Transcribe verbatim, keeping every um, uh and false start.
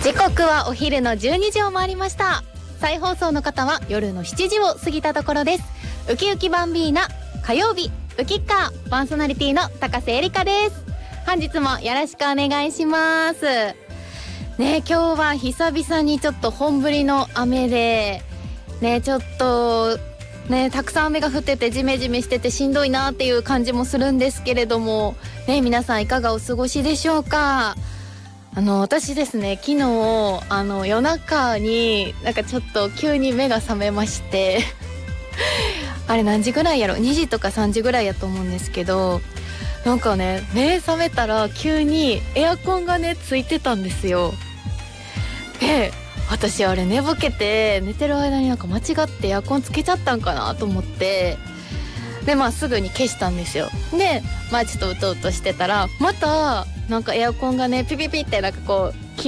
時刻はお昼のじゅうにじを回りました。再放送の方は夜のしちじを過ぎたところです。ウキウキバンビーナ火曜日ウキッカーパーソナリティの高瀬えりかです。本日もよろしくお願いしますね。今日は久々にちょっと本降りの雨でね、ちょっとね、たくさん雨が降っててジメジメしててしんどいなっていう感じもするんですけれどもね、皆さんいかがお過ごしでしょうか。あの私ですね、昨日あの夜中になんかちょっと急に目が覚めましてあれ何時ぐらいやろ、にじとかさんじぐらいやと思うんですけど、なんかね目覚めたら急にエアコンがねついてたんですよ。で私あれ寝ぼけて寝てる間になんか間違ってエアコンつけちゃったんかなと思って、でまあすぐに消したんですよ。でまあちょっとうとうとしてたらまたなんかエアコンがねピピピってなんかこう